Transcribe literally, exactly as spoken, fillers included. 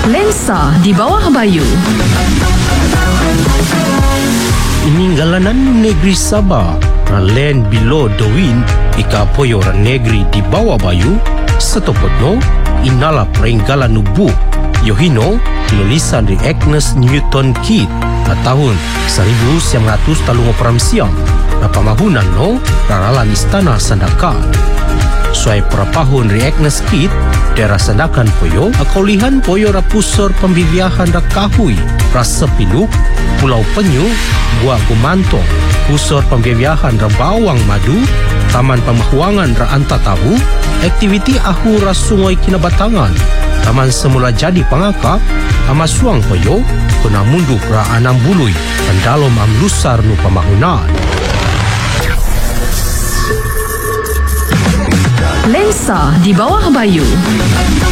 Lensa di bawah bayu. Ininggalan negeri Sabah, land below the wind, ika apoyo ra negeri di bawah bayu, setopotno inala perenggalan nubu, yohino tulisan di Agnes Newton Kidd na tahun seribu sembilan ratus talungo peram siang, na pamahunan no raralan istana sandakan. Suai perapahun ri Agnes Kidd, daerah sandakan poyo, akaulihan poyo ra pusor pembibiahan ra kahui, rasa piluk, Pulau Penyu, Gua Gumantong, pusor pembibiahan ra bawang madu, taman pemahuangan ra anta tahu, aktiviti ahu ra sungai Kinabatangan, taman semula jadi pangakap, amasuang poyo, kuna munduk ra anam bului, pendalom amlusar nu pamahunan. Lensa di bawah bayu.